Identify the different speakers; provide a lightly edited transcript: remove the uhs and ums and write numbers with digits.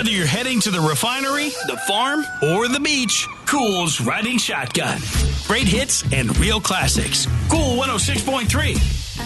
Speaker 1: Whether you're heading to the refinery, the farm, or the beach, Cool's riding shotgun. Great hits and real classics. Cool 106.3.